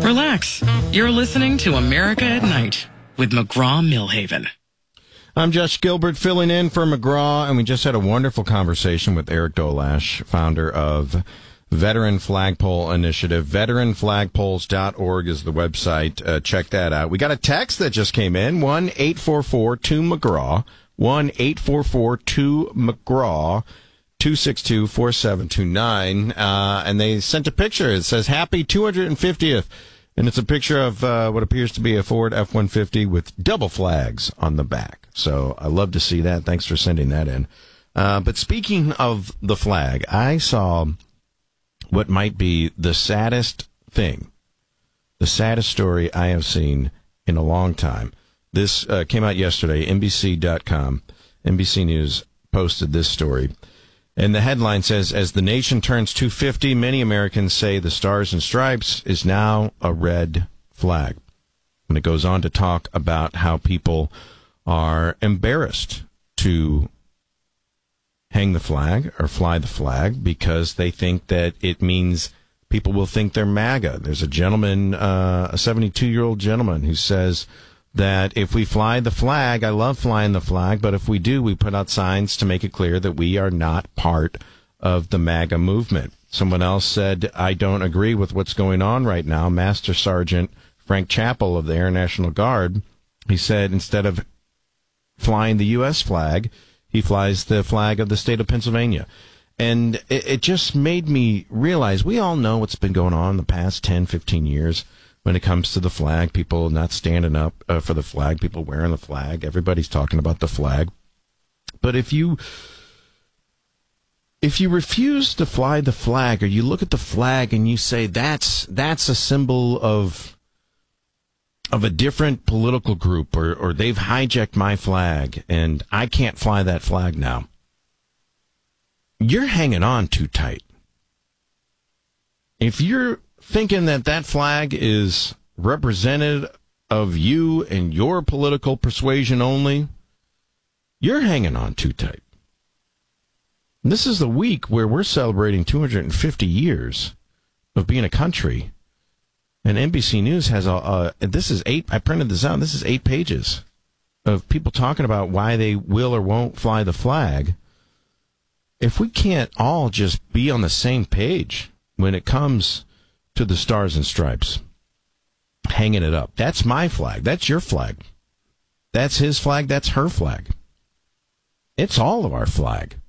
Relax. You're listening to America at Night with McGraw-Millhaven. I'm Josh Gilbert filling in for McGraw, and we just had a wonderful conversation with Eric Dolash, founder of Veteran Flagpole Initiative. Veteranflagpoles.org is the website. Check that out. We got a text that just came in, 1-844-2-McGraw, 1-844-2-McGraw, 262-4729, and they sent a picture. It says, Happy 250th, and it's a picture of what appears to be a Ford F-150 with double flags on the back. So I love to see that. Thanks for sending that in. But speaking of the flag, I saw what might be the saddest thing, the saddest story I have seen in a long time. This came out yesterday, NBC.com. NBC News posted this story. And the headline says, as the nation turns 250, many Americans say the Stars and Stripes is now a red flag. And it goes on to talk about how people are embarrassed to hang the flag or fly the flag because they think that it means people will think they're MAGA. There's a gentleman, a 72-year-old gentleman who says that if we fly the flag, I love flying the flag, but if we do, we put out signs to make it clear that we are not part of the MAGA movement. Someone else said, I don't agree with what's going on right now. Master Sergeant Frank Chappell of the Air National Guard, he said instead of flying the U.S. flag, he flies the flag of the state of Pennsylvania. And it just made me realize we all know what's been going on in the past 10, 15 years. When it comes to the flag, people not standing up for the flag, people wearing the flag, everybody's talking about the flag. But if you refuse to fly the flag, or you look at the flag and you say that's a symbol of a different political group, or they've hijacked my flag and I can't fly that flag now, you're hanging on too tight. If you're thinking that flag is representative of you and your political persuasion only, you're hanging on too tight. And this is the week where we're celebrating 250 years of being a country. And NBC News has this is 8, I printed this out, this is 8 pages of people talking about why they will or won't fly the flag. If we can't all just be on the same page when it comes to the Stars and Stripes, hanging it up. That's my flag. That's your flag. That's his flag. That's her flag. It's all of our flag.